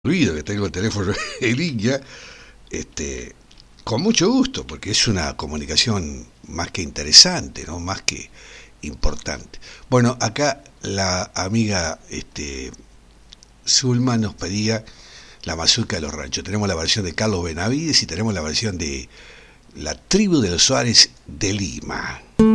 Olvido que tengo el teléfono en línea, con mucho gusto, porque es una comunicación más que interesante, ¿no? Más que importante. Bueno, acá la amiga Zulma nos pedía la mazurca de los ranchos. Tenemos la versión de Carlos Benavides y tenemos la versión de la tribu de los Suárez de Lima.